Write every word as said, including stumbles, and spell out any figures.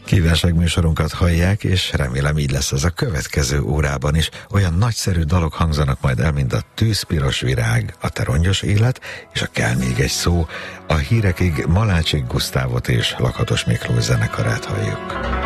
Kívánságműsorunkat hallják, és remélem így lesz ez a következő órában is. Olyan nagyszerű dalok hangzanak majd el, mint a Tűzpiros virág, a Te rongyos élet, és a Kell még egy szó. A hírekig Malácsik Gusztávot és Lakatos Miklós zenekarát halljuk.